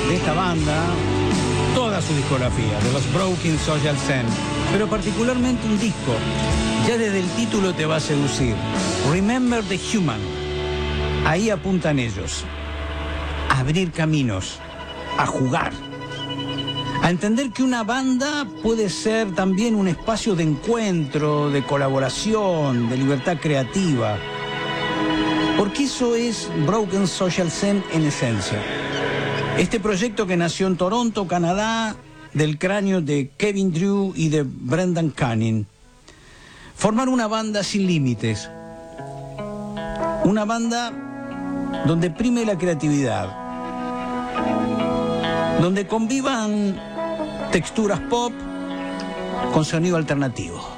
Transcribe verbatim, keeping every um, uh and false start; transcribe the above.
de esta banda, toda su discografía, de los Broken Social Scene, pero particularmente un disco, ya desde el título te va a seducir, Remember the Human. Ahí apuntan ellos, a abrir caminos, a jugar, a entender que una banda puede ser también un espacio de encuentro, de colaboración, de libertad creativa. Porque eso es Broken Social Scene en esencia. Este proyecto que nació en Toronto, Canadá, del cráneo de Kevin Drew y de Brendan Canning. Formar una banda sin límites. Una banda donde prime la creatividad. Donde convivan texturas pop con sonido alternativo.